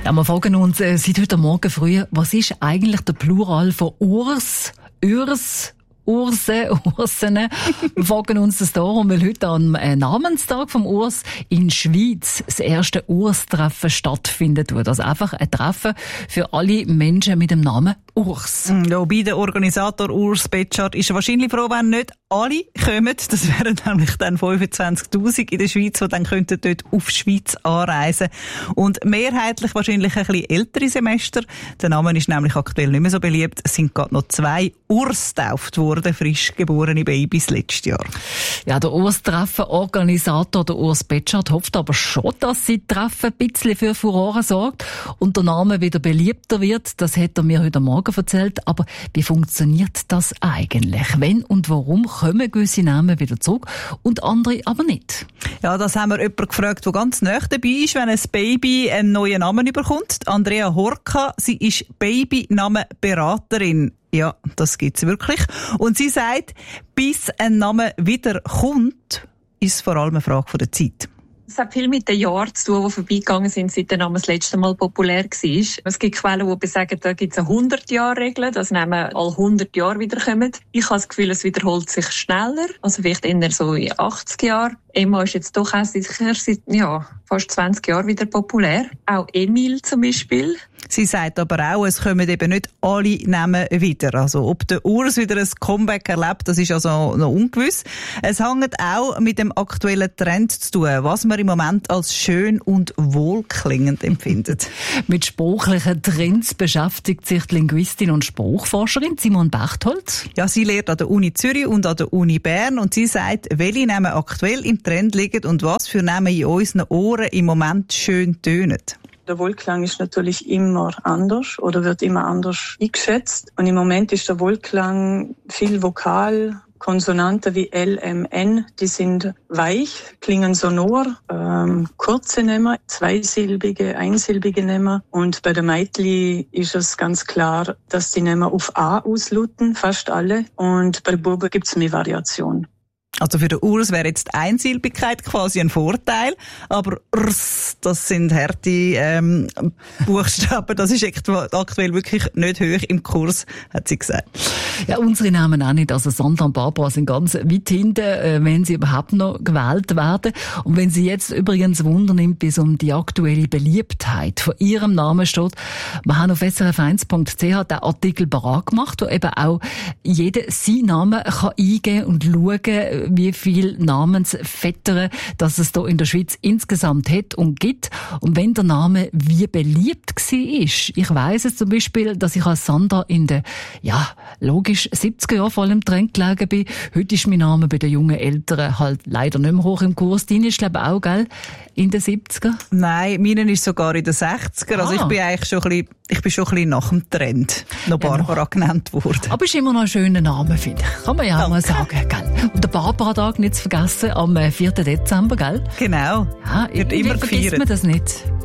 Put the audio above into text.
Ja, wir fragen uns seit heute Morgen früh, was ist eigentlich der Plural von Urs, Urs, Urse, Ursene. Wir fragen uns das darum, weil heute am Namenstag vom Urs in Schwyz das erste Urs-Treffen stattfindet. Also einfach ein Treffen für alle Menschen mit dem Namen Urs. Ja, bei der Organisator Urs Betschart ist er wahrscheinlich froh, wenn nicht alle kommen. Das wären nämlich dann 25'000 in der Schweiz, die dann könnten dort auf die Schweiz anreisen. Und mehrheitlich wahrscheinlich ein bisschen ältere Semester. Der Name ist nämlich aktuell nicht mehr so beliebt. Es sind gerade noch 2 Urs getauft worden, frisch geborene Babys letztes Jahr. Ja, der Urs-Treffen-Organisator, der Urs Betschart, hofft aber schon, dass sie Treffen ein bisschen für Furore sorgt und der Name wieder beliebter wird. Das hat er mir heute Morgen erzählt. Aber wie funktioniert das eigentlich? Wenn und warum kommen gewisse Namen wieder zurück und andere aber nicht? Ja, das haben wir jemanden gefragt, der ganz nah dabei ist, wenn ein Baby einen neuen Namen bekommt. Andrea Horka, sie ist Babynamenberaterin. Ja, das gibt's wirklich. Und sie sagt, bis ein Name wieder kommt, ist vor allem eine Frage der Zeit. Es hat viel mit den Jahren zu tun, die vorbeigegangen sind, seit der Name das letzte Mal populär war. Es gibt Quellen, die besagen, da gibt es eine 100-Jahr-Regel, dass Namen alle 100 Jahre wiederkommen. Ich habe das Gefühl, es wiederholt sich schneller, also vielleicht eher so in 80 Jahren. Emma ist jetzt doch auch seit fast 20 Jahren wieder populär. Auch Emil zum Beispiel. Sie sagt aber auch, es kommen eben nicht alle Namen wieder. Also ob der Urs wieder ein Comeback erlebt, das ist also noch ungewiss. Es hängt auch mit dem aktuellen Trend zu tun, was man im Moment als schön und wohlklingend empfindet. Mit sprachlichen Trends beschäftigt sich die Linguistin und Sprachforscherin Simone Bechtold. Ja, sie lehrt an der Uni Zürich und an der Uni Bern und sie sagt, welche Namen aktuell im Trend liegen und was für Namen in unseren Ohren im Moment schön tönen. Der Wohlklang ist natürlich immer anders oder wird immer anders eingeschätzt. Und im Moment ist der Wohlklang viel vokal. Konsonanten wie L, M, N, die sind weich, klingen sonor, kurze Nehmen, zweisilbige, einsilbige Nehmen. Und bei der Meitli ist es ganz klar, dass die Nehmen auf A ausluten, fast alle. Und bei der Buben gibt es mehr Variation. Also für den Urs wäre jetzt die Einsilbigkeit quasi ein Vorteil, aber Rs, das sind harte Buchstaben, das ist aktuell wirklich nicht hoch im Kurs, hat sie gesagt. Ja, unsere Namen auch nicht. Also Sandra und Barbara sind ganz weit hinten, wenn sie überhaupt noch gewählt werden. Und wenn sie jetzt übrigens Wunder nimmt, bis um die aktuelle Beliebtheit von ihrem Namen steht, wir haben auf srf1.ch den Artikel parat gemacht, wo eben auch jeder seinen Namen kann eingeben und schauen, wie viel Namensvettern, dass es hier in der Schweiz insgesamt hat und gibt. Und wenn der Name wie beliebt war, ich weiss jetzt zum Beispiel, dass ich als Sandra in den, logisch 70er Jahren voll im Trend gelegen bin. Heute ist mein Name bei den jungen Eltern halt leider nicht mehr hoch im Kurs. Deine ist, glaube ich, auch, gell, in den 70er? Nein, meine ist sogar in den 60er. Also ich bin eigentlich schon ein bisschen nach dem Trend noch Barbara genannt worden. Aber ist immer noch ein schöner Name, finde ich. Kann man ja auch mal sagen, gell? Und der Barbara-Tag nicht zu vergessen, am 4. Dezember, gell? Genau. Ja, wird immer gefeiert. Vergisst man das nicht.